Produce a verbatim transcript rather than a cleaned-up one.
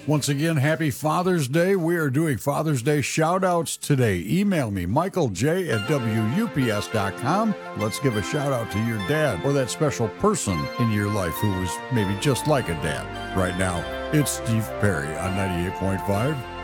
Once again, happy Father's Day. We are doing Father's Day shout-outs today. Email me, michael j at w u p s dot com. Let's give a shout-out to your dad or that special person in your life who was maybe just like a dad. Right now, it's Steve Perry on ninety-eight point five